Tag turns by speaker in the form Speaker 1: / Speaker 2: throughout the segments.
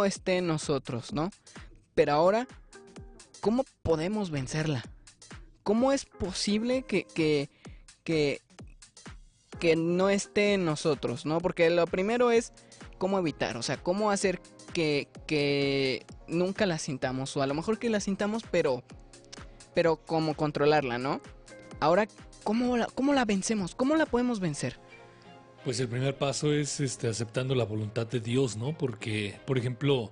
Speaker 1: no esté en nosotros, ¿no? Pero ahora, ¿cómo podemos vencerla? ¿Cómo es posible que, que no esté en nosotros, ¿no? Porque lo primero es cómo evitar, o sea, cómo hacer que nunca la sintamos, o a lo mejor que la sintamos, pero cómo controlarla, ¿no? Ahora, ¿cómo la vencemos? ¿Cómo la podemos vencer?
Speaker 2: Pues el primer paso es aceptando la voluntad de Dios, ¿no? Porque, por ejemplo,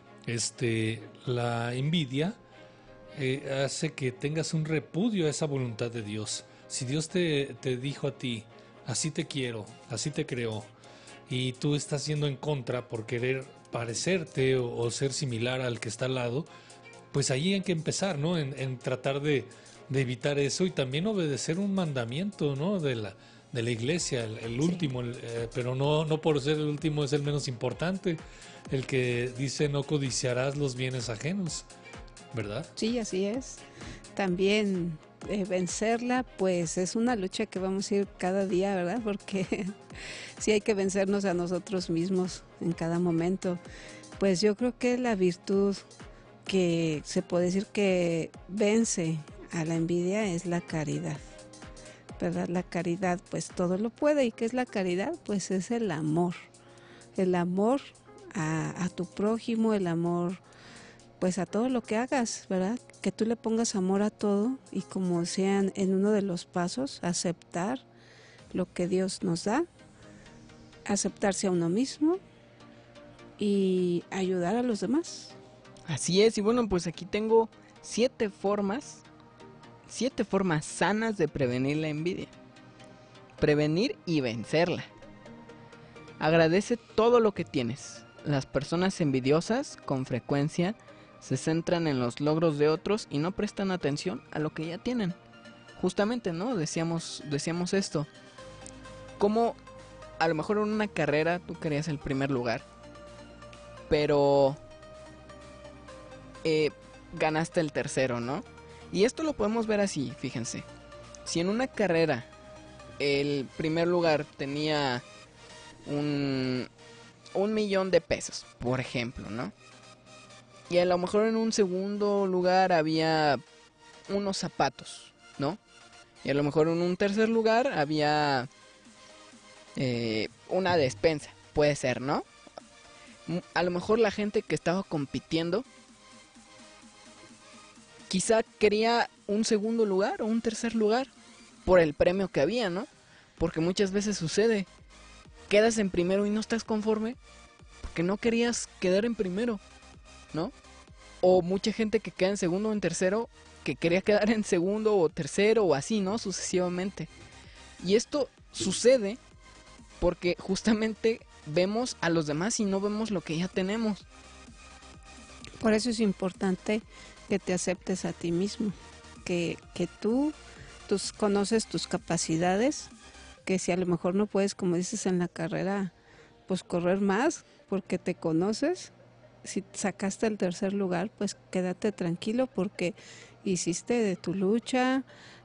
Speaker 2: la envidia hace que tengas un repudio a esa voluntad de Dios. Si Dios te dijo a ti, así te quiero, así te creó, y tú estás yendo en contra por querer parecerte o ser similar al que está al lado, pues ahí hay que empezar, ¿no? En tratar de evitar eso y también obedecer un mandamiento, ¿no? De la iglesia, el
Speaker 3: Sí.
Speaker 2: último, pero no por ser el último es el menos importante, el que dice no codiciarás los bienes ajenos, ¿verdad?
Speaker 3: Sí, así es. También vencerla, pues es una lucha que vamos a ir cada día, ¿verdad? Porque sí hay que vencernos a nosotros mismos en cada momento. Pues yo creo que la virtud que se puede decir que vence a la envidia es la caridad, ¿verdad? La caridad pues todo lo puede. ¿Y qué es la caridad? Pues es el amor a tu prójimo, el amor pues a todo lo que hagas, ¿verdad? Que tú le pongas amor a todo y como sean en uno de los pasos, aceptar lo que Dios nos da, aceptarse a uno mismo y ayudar a los demás.
Speaker 1: Así es, y bueno, pues aquí tengo 7 formas sanas de prevenir la envidia. Prevenir y vencerla. Agradece todo lo que tienes. Las personas envidiosas, con frecuencia, se centran en los logros de otros y no prestan atención a lo que ya tienen. Justamente, ¿no? Decíamos esto. Como a lo mejor en una carrera tú querías el primer lugar, pero ganaste el tercero, ¿no? Y esto lo podemos ver así, fíjense. Si en una carrera el primer lugar tenía un millón de pesos, por ejemplo, ¿no? Y a lo mejor en un segundo lugar había unos zapatos, ¿no? Y a lo mejor en un tercer lugar había una despensa, puede ser, ¿no? A lo mejor la gente que estaba compitiendo quizá quería un segundo lugar o un tercer lugar por el premio que había, ¿no? Porque muchas veces sucede, quedas en primero y no estás conforme porque no querías quedar en primero, ¿no? O mucha gente que queda en segundo o en tercero que quería quedar en segundo o tercero o así, ¿no? Sucesivamente. Y esto sucede porque justamente vemos a los demás y no vemos lo que ya tenemos.
Speaker 3: Por eso es importante que te aceptes a ti mismo, que tú conoces tus capacidades, que si a lo mejor no puedes, como dices en la carrera, pues correr más porque te conoces. Si sacaste el tercer lugar, pues quédate tranquilo porque hiciste de tu lucha,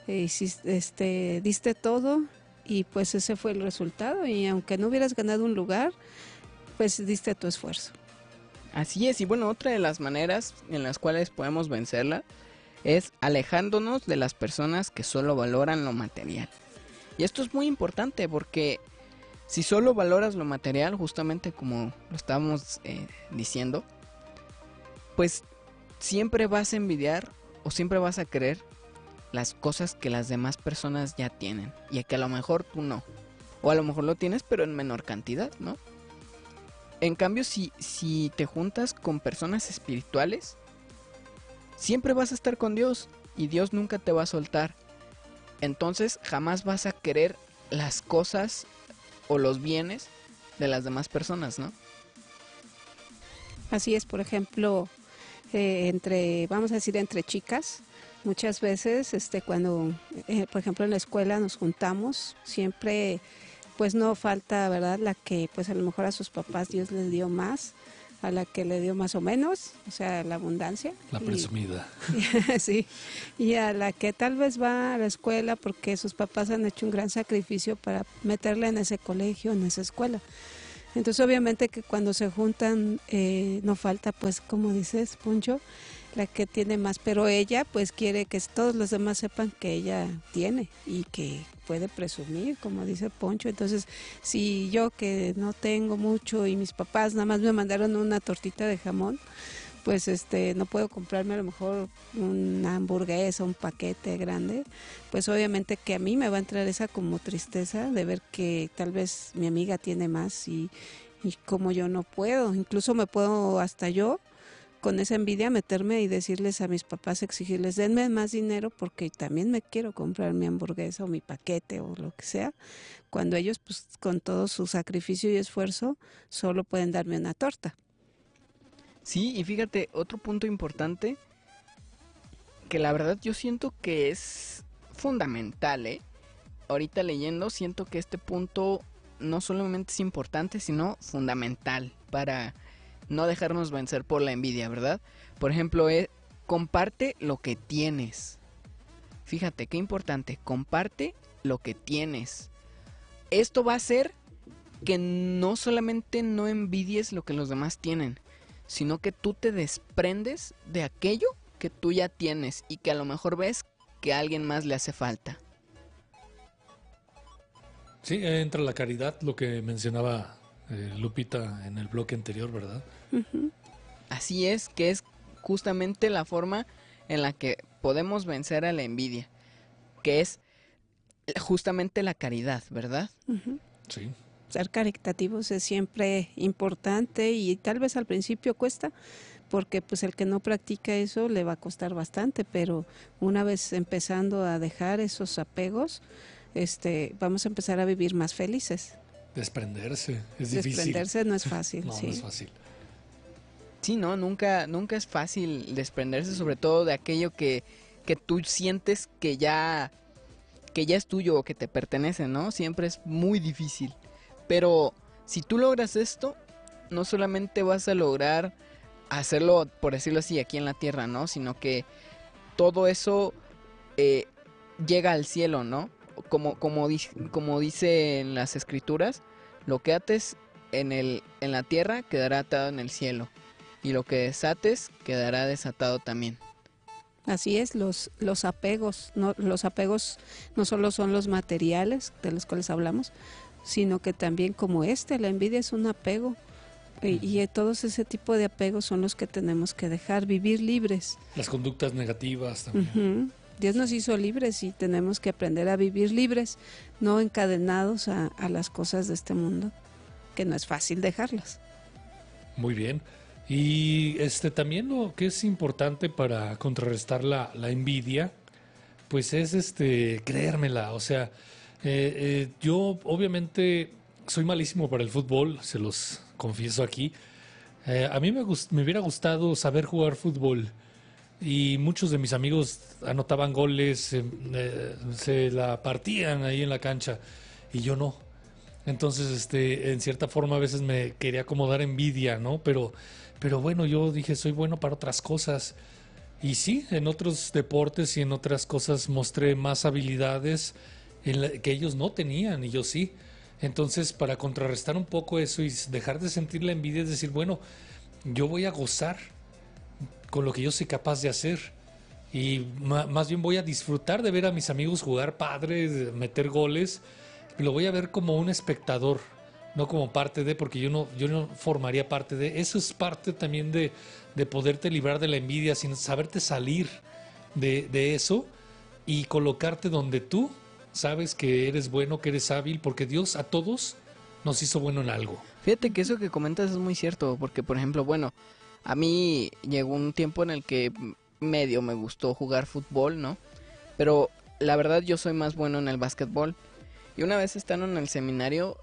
Speaker 3: diste todo y pues ese fue el resultado. Y aunque no hubieras ganado un lugar, pues diste tu esfuerzo.
Speaker 1: Así es, y bueno, otra de las maneras en las cuales podemos vencerla es alejándonos de las personas que solo valoran lo material. Y esto es muy importante porque si solo valoras lo material, justamente como lo estábamos diciendo, pues siempre vas a envidiar o siempre vas a querer las cosas que las demás personas ya tienen y que a lo mejor tú no. O a lo mejor lo tienes pero en menor cantidad, ¿no? En cambio, si te juntas con personas espirituales, siempre vas a estar con Dios y Dios nunca te va a soltar. Entonces jamás vas a querer las cosas o los bienes de las demás personas, ¿no?
Speaker 3: Así es, por ejemplo, vamos a decir, entre chicas, muchas veces cuando, por ejemplo, en la escuela nos juntamos, siempre pues no falta, ¿verdad?, la que pues a lo mejor a sus papás Dios les dio más, a la que le dio más o menos, o sea, la abundancia.
Speaker 2: La presumida.
Speaker 3: Sí, y a la que tal vez va a la escuela porque sus papás han hecho un gran sacrificio para meterla en ese colegio, en esa escuela. Entonces obviamente que cuando se juntan no falta, pues como dices, Poncho, la que tiene más, pero ella pues quiere que todos los demás sepan que ella tiene y que puede presumir, como dice Poncho. Entonces, si yo que no tengo mucho y mis papás nada más me mandaron una tortita de jamón, pues no puedo comprarme a lo mejor una hamburguesa, un paquete grande, pues obviamente que a mí me va a entrar esa como tristeza de ver que tal vez mi amiga tiene más y como yo no puedo, incluso me puedo hasta yo con esa envidia meterme y decirles a mis papás, exigirles, denme más dinero porque también me quiero comprar mi hamburguesa o mi paquete o lo que sea, cuando ellos pues con todo su sacrificio y esfuerzo solo pueden darme una torta.
Speaker 1: Sí, y fíjate, otro punto importante que la verdad yo siento que es fundamental, ¿eh? Ahorita leyendo siento que este punto no solamente es importante, sino fundamental para no dejarnos vencer por la envidia, ¿verdad? Por ejemplo, comparte lo que tienes. Fíjate, qué importante, comparte lo que tienes. Esto va a hacer que no solamente no envidies lo que los demás tienen, sino que tú te desprendes de aquello que tú ya tienes y que a lo mejor ves que a alguien más le hace falta.
Speaker 2: Sí, entra la caridad, lo que mencionaba Lupita en el bloque anterior, ¿verdad?
Speaker 3: Uh-huh.
Speaker 1: Así es, que es justamente la forma en la que podemos vencer a la envidia, que es justamente la caridad, ¿verdad?
Speaker 3: Uh-huh.
Speaker 2: Sí.
Speaker 3: Ser caritativos es siempre importante y tal vez al principio cuesta, porque pues el que no practica eso le va a costar bastante, pero una vez empezando a dejar esos apegos, vamos a empezar a vivir más felices.
Speaker 2: Desprenderse, es difícil.
Speaker 3: Desprenderse no es fácil,
Speaker 2: No,
Speaker 3: sí.
Speaker 2: no es fácil.
Speaker 1: Sí, no, nunca es fácil desprenderse, sobre todo de aquello que tú sientes que ya es tuyo o que te pertenece, ¿no? Siempre es muy difícil. Pero si tú logras esto, no solamente vas a lograr hacerlo, por decirlo así, aquí en la tierra, ¿no? Sino que todo eso llega al cielo, ¿no? Como dice en las escrituras, lo que ates en la tierra quedará atado en el cielo. Y lo que desates quedará desatado también.
Speaker 3: Así es, los apegos no solo son los materiales de los cuales hablamos, sino que también como la envidia es un apego y todos ese tipo de apegos son los que tenemos que dejar, vivir libres.
Speaker 2: Las conductas negativas también.
Speaker 3: Uh-huh. Dios nos hizo libres y tenemos que aprender a vivir libres, no encadenados a las cosas de este mundo, que no es fácil dejarlas.
Speaker 2: Muy bien. Y también lo que es importante para contrarrestar la envidia, pues es creérmela. O sea, yo obviamente soy malísimo para el fútbol, se los confieso aquí. A mí me hubiera gustado saber jugar fútbol y muchos de mis amigos anotaban goles, se la partían ahí en la cancha y yo no. Entonces, en cierta forma a veces me quería como dar envidia, ¿no? Pero bueno, yo dije, soy bueno para otras cosas. Y sí, en otros deportes y en otras cosas mostré más habilidades que ellos no tenían y yo sí. Entonces, para contrarrestar un poco eso y dejar de sentir la envidia, es decir, bueno, yo voy a gozar con lo que yo soy capaz de hacer. Y más bien voy a disfrutar de ver a mis amigos jugar padre, de meter goles. Lo voy a ver como un espectador, no como parte de, porque yo no formaría parte de. Eso es parte también de poderte librar de la envidia, sin saberte salir de eso y colocarte donde tú sabes que eres bueno, que eres hábil, porque Dios a todos nos hizo bueno en algo.
Speaker 1: Fíjate que eso que comentas es muy cierto, porque por ejemplo, bueno, a mí llegó un tiempo en el que medio me gustó jugar fútbol, ¿no? Pero la verdad yo soy más bueno en el básquetbol. Y una vez estando en el seminario,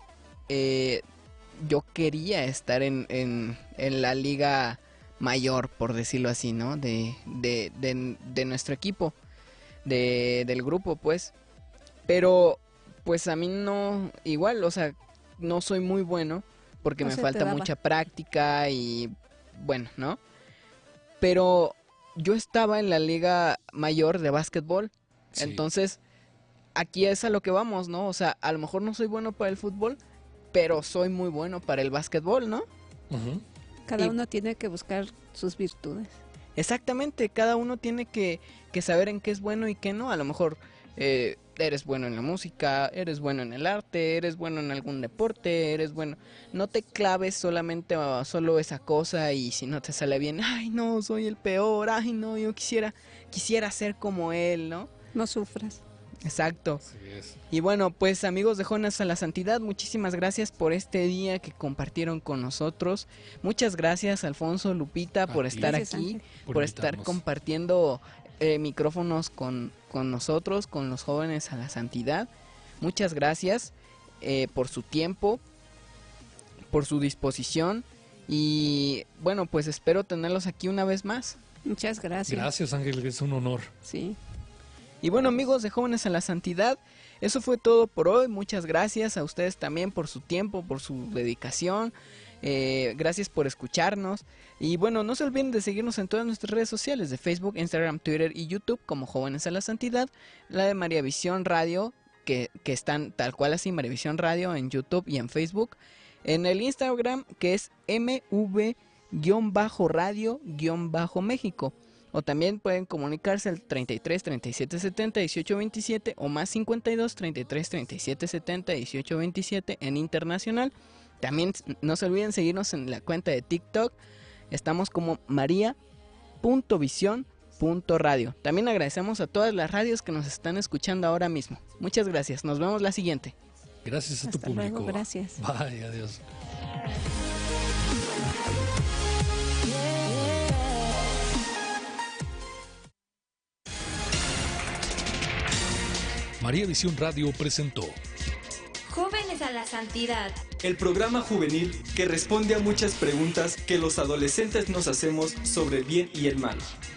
Speaker 1: yo quería estar en la liga mayor, por decirlo así, ¿no? De nuestro equipo, del grupo, pues. Pero, pues a mí no, igual, o sea, no soy muy bueno porque me falta mucha práctica y, bueno, ¿no? Pero yo estaba en la liga mayor de básquetbol, sí. Entonces aquí es a lo que vamos, ¿no? O sea, a lo mejor no soy bueno para el fútbol, pero soy muy bueno para el básquetbol, ¿no?
Speaker 2: Ujú.
Speaker 3: Cada uno tiene que buscar sus virtudes.
Speaker 1: Exactamente, cada uno tiene que saber en qué es bueno y qué no. A lo mejor eres bueno en la música, eres bueno en el arte, eres bueno en algún deporte, eres bueno. No te claves solamente a solo esa cosa y si no te sale bien, ay no, soy el peor, ay no, yo quisiera ser como él, ¿no?
Speaker 3: No sufras.
Speaker 1: Exacto.
Speaker 2: Así es.
Speaker 1: Y bueno, pues amigos de Jóvenes a la Santidad, muchísimas gracias por este día que compartieron con nosotros. Muchas gracias, Alfonso, Lupita, por
Speaker 2: A ti.
Speaker 1: estar
Speaker 3: Gracias,
Speaker 1: aquí,
Speaker 3: Ángel.
Speaker 1: por estar
Speaker 2: invitarnos.
Speaker 1: compartiendo micrófonos con nosotros, con los Jóvenes a la Santidad. Muchas gracias por su tiempo, por su disposición y bueno, pues espero tenerlos aquí una vez más.
Speaker 3: Muchas gracias.
Speaker 2: Gracias, Ángel, es un honor.
Speaker 3: Sí.
Speaker 1: Y bueno, amigos de Jóvenes a la Santidad, eso fue todo por hoy. Muchas gracias a ustedes también por su tiempo, por su dedicación. Gracias por escucharnos. Y bueno, no se olviden de seguirnos en todas nuestras redes sociales de Facebook, Instagram, Twitter y YouTube como Jóvenes a la Santidad. La de María Visión Radio, que están tal cual así, María Visión Radio en YouTube y en Facebook. En el Instagram, que es mv-radio-méxico. O también pueden comunicarse al 33 37 70 18 27 o más 52 33 37 70 18 27 en internacional. También no se olviden seguirnos en la cuenta de TikTok. Estamos como maria.vision.radio. También agradecemos a todas las radios que nos están escuchando ahora mismo. Muchas gracias. Nos vemos la siguiente.
Speaker 2: Gracias a tu
Speaker 3: Hasta
Speaker 2: público.
Speaker 3: luego, gracias.
Speaker 2: Bye, adiós. María Visión Radio presentó
Speaker 4: Jóvenes a la Santidad.
Speaker 5: El programa juvenil que responde a muchas preguntas que los adolescentes nos hacemos sobre el bien y el mal.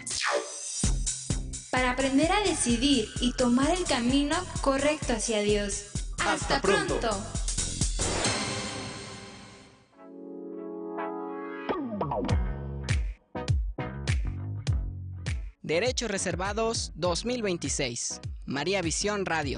Speaker 4: Para aprender a decidir y tomar el camino correcto hacia Dios.
Speaker 5: Hasta pronto.
Speaker 1: Derechos Reservados 2026. María Visión Radio.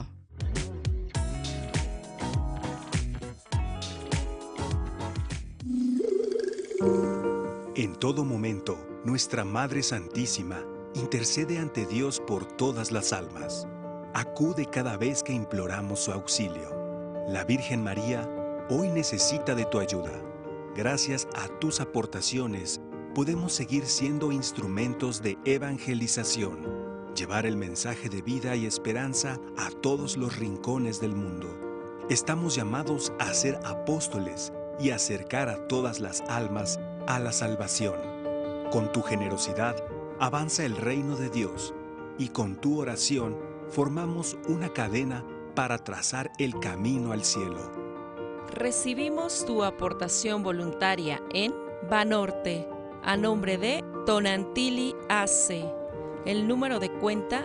Speaker 6: En todo momento, nuestra Madre Santísima intercede ante Dios por todas las almas. Acude cada vez que imploramos su auxilio. La Virgen María hoy necesita de tu ayuda. Gracias a tus aportaciones, podemos seguir siendo instrumentos de evangelización, llevar el mensaje de vida y esperanza a todos los rincones del mundo. Estamos llamados a ser apóstoles y acercar a todas las almas a la salvación. Con tu generosidad, avanza el reino de Dios y con tu oración formamos una cadena para trazar el camino al cielo.
Speaker 7: Recibimos tu aportación voluntaria en Banorte, a nombre de Tonantili AC. El número de cuenta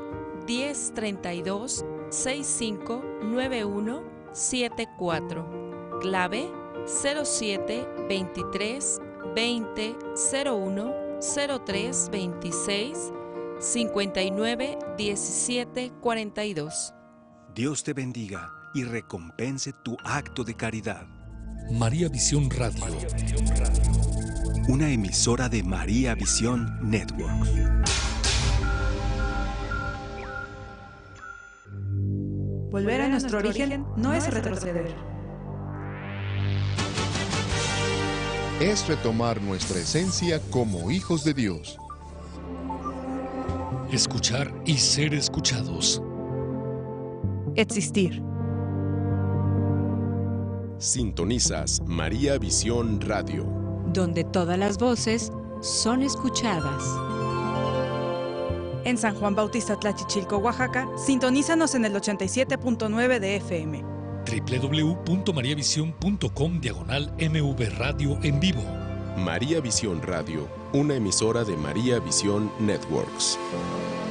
Speaker 7: 1032-659174. Clave 07 23 20 01 03 26 59 17 42.
Speaker 6: Dios te bendiga y recompense tu acto de caridad.
Speaker 2: María Visión Radio.
Speaker 6: Una emisora de María Visión Networks.
Speaker 8: Volver a nuestro origen no es retroceder.
Speaker 9: Es retomar nuestra esencia como hijos de Dios.
Speaker 2: Escuchar y ser escuchados.
Speaker 8: Existir.
Speaker 9: Sintonizas María Visión Radio.
Speaker 10: Donde todas las voces son escuchadas.
Speaker 8: En San Juan Bautista Tlachichilco, Oaxaca, sintonízanos en el 87.9 de FM.
Speaker 2: www.mariavision.com/MV Radio en vivo.
Speaker 9: María Visión Radio, una emisora de María Visión Networks.